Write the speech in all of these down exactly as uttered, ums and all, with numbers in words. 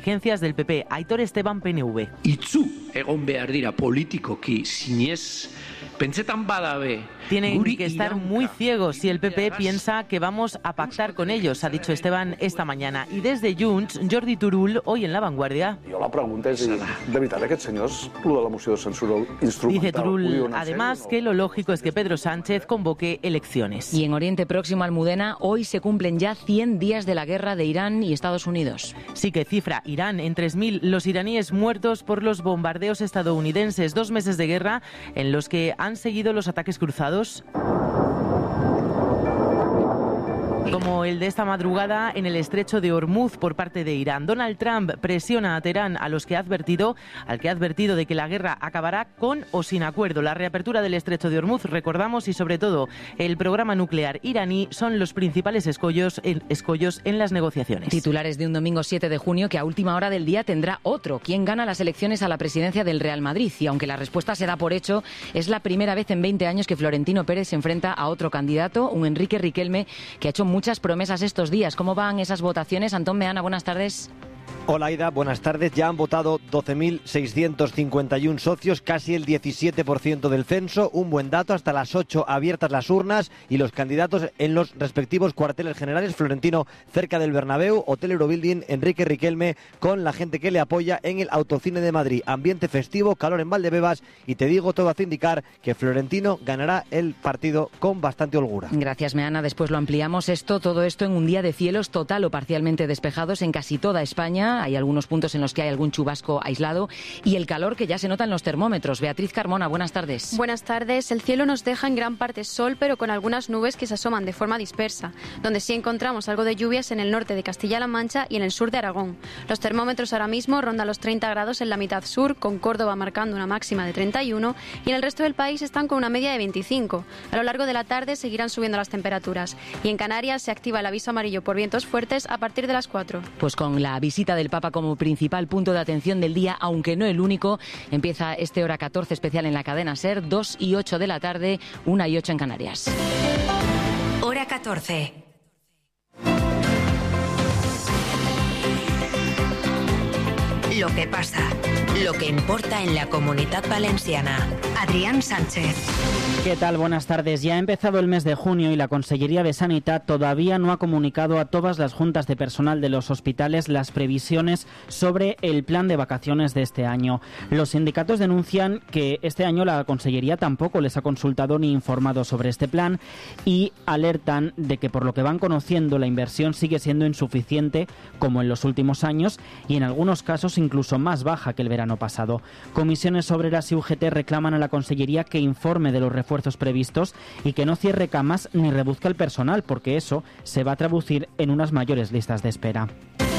exigencias del P P. Aitor Esteban, P N V. Itzu egon behar dira politikoki, sinez, pentsetan badabe. Tienen que estar muy ciegos si el P P piensa que vamos a pactar con ellos, ha dicho Esteban esta mañana. Y desde Junts, Jordi Turull, hoy en La Vanguardia. Jo la pregunta és, de veritat, aquests senyors, lo de la moció de censura instrumental... Dice Turull, además, que lo lógico es que Pedro Sánchez convoque elecciones. Y en Oriente Próximo, Almudena, hoy se cumplen ya cien días de la guerra de Irán y Estados Unidos. Sí que cifra Irán en tres mil los iraníes muertos por los bombardeos estadounidenses. Dos meses de guerra en los que han seguido los ataques cruzados, como el de esta madrugada en el estrecho de Hormuz por parte de Irán. Donald Trump presiona a Teherán, a los que ha advertido, al que ha advertido de que la guerra acabará con o sin acuerdo. La reapertura del estrecho de Hormuz, recordamos, y sobre todo el programa nuclear iraní son los principales escollos en, escollos en las negociaciones. Titulares de un domingo siete de junio que a última hora del día tendrá otro. ¿Quién gana las elecciones a la presidencia del Real Madrid? Y aunque la respuesta se da por hecho, es la primera vez en veinte años que Florentino Pérez se enfrenta a otro candidato, un Enrique Riquelme, que ha hecho muchas promesas estos días. ¿Cómo van esas votaciones? Antón Meana, buenas tardes. Hola Aida, buenas tardes. Ya han votado doce mil seiscientos cincuenta y uno socios, casi el diecisiete por ciento del censo. Un buen dato, hasta las ocho abiertas las urnas y los candidatos en los respectivos cuarteles generales. Florentino cerca del Bernabéu, Hotel Eurobuilding, Enrique Riquelme con la gente que le apoya en el Autocine de Madrid. Ambiente festivo, calor en Valdebebas y te digo, todo hace indicar que Florentino ganará el partido con bastante holgura. Gracias, Meana. Después lo ampliamos. Esto, todo esto en un día de cielos total o parcialmente despejados en casi toda España. Hay algunos puntos en los que hay algún chubasco aislado y el calor que ya se nota en los termómetros. Beatriz Carmona, buenas tardes. Buenas tardes. El cielo nos deja en gran parte sol, pero con algunas nubes que se asoman de forma dispersa, donde sí encontramos algo de lluvias en el norte de Castilla-La Mancha y en el sur de Aragón. Los termómetros ahora mismo rondan los treinta grados en la mitad sur, con Córdoba marcando una máxima de treinta y uno, y en el resto del país están con una media de veinticinco. A lo largo de la tarde seguirán subiendo las temperaturas y en Canarias se activa el aviso amarillo por vientos fuertes a partir de las cuatro. Pues con la visita del Papa como principal punto de atención del día, aunque no el único, empieza este Hora catorce especial en la cadena SER, dos y ocho de la tarde, una y ocho en Canarias. Hora catorce. Lo que pasa, lo que importa en la Comunitat Valenciana. Adrián Sánchez. ¿Qué tal? Buenas tardes. Ya ha empezado el mes de junio y la Consellería de Sanidad todavía no ha comunicado a todas las juntas de personal de los hospitales las previsiones sobre el plan de vacaciones de este año. Los sindicatos denuncian que este año la Consellería tampoco les ha consultado ni informado sobre este plan y alertan de que por lo que van conociendo la inversión sigue siendo insuficiente como en los últimos años y en algunos casos incluso más baja que el verano pasado. Comisiones Obreras y U G T reclaman a la Consellería que informe de los refuerzos previstos y que no cierre camas ni reduzca el personal, porque eso se va a traducir en unas mayores listas de espera.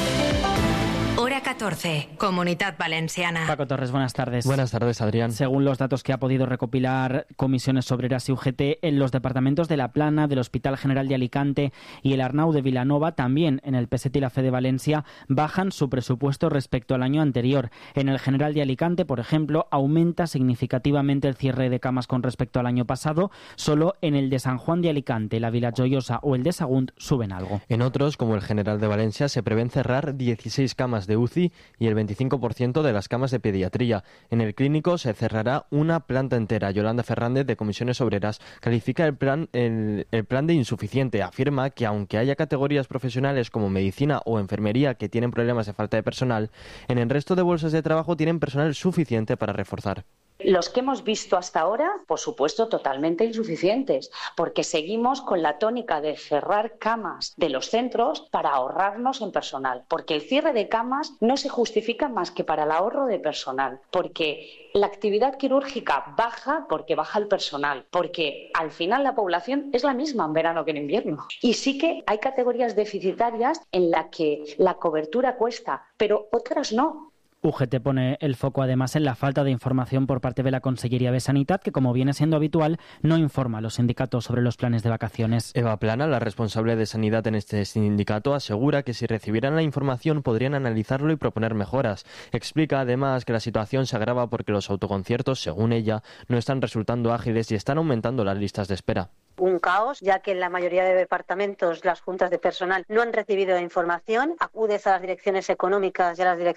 Hora catorce, Comunitat Valenciana. Paco Torres, buenas tardes. Buenas tardes, Adrián. Según los datos que ha podido recopilar Comisiones Obreras y U G T, en los departamentos de La Plana, del Hospital General de Alicante y el Arnau de Vilanova, también en el P S E T y la F E de Valencia, bajan su presupuesto respecto al año anterior. En el General de Alicante, por ejemplo, aumenta significativamente el cierre de camas con respecto al año pasado. Solo en el de San Juan de Alicante, la Vila Joyosa o el de Sagunt suben algo. En otros, como el General de Valencia, se prevén cerrar dieciséis camas de U C I y el veinticinco por ciento de las camas de pediatría. En el clínico se cerrará una planta entera. Yolanda Fernández, de Comisiones Obreras, califica el plan, el, el plan de insuficiente. Afirma que aunque haya categorías profesionales como medicina o enfermería que tienen problemas de falta de personal, en el resto de bolsas de trabajo tienen personal suficiente para reforzar. Los que hemos visto hasta ahora, por supuesto, totalmente insuficientes, porque seguimos con la tónica de cerrar camas de los centros para ahorrarnos en personal, porque el cierre de camas no se justifica más que para el ahorro de personal, porque la actividad quirúrgica baja porque baja el personal, porque al final la población es la misma en verano que en invierno. Y sí que hay categorías deficitarias en las que la cobertura cuesta, pero otras no. U G T pone el foco además en la falta de información por parte de la Consellería de Sanidad, que como viene siendo habitual, no informa a los sindicatos sobre los planes de vacaciones. Eva Plana, la responsable de Sanidad en este sindicato, asegura que si recibieran la información podrían analizarlo y proponer mejoras. Explica además que la situación se agrava porque los autoconciertos, según ella, no están resultando ágiles y están aumentando las listas de espera. Un caos, ya que en la mayoría de departamentos las juntas de personal no han recibido información. Acudes a las direcciones económicas y a las direcciones